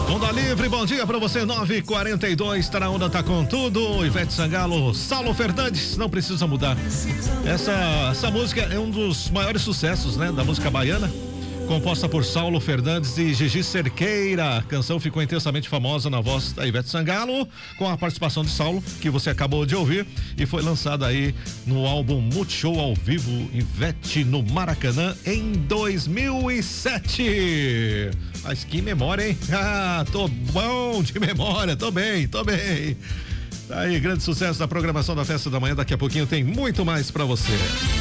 Onda Livre, bom dia pra você, 9h42, tá na onda, tá com tudo. Ivete Sangalo, Saulo Fernandes, não precisa mudar. Essa música é um dos maiores sucessos, né, da música baiana. Composta por Saulo Fernandes e Gigi Cerqueira. A canção ficou intensamente famosa na voz da Ivete Sangalo, com a participação de Saulo, que você acabou de ouvir, e foi lançada aí no álbum Multishow ao vivo Ivete no Maracanã em 2007. Mas que memória, hein? Ah, tô bom de memória, tô bem. Tá aí, grande sucesso da programação da Festa da Manhã. Daqui a pouquinho tem muito mais pra você.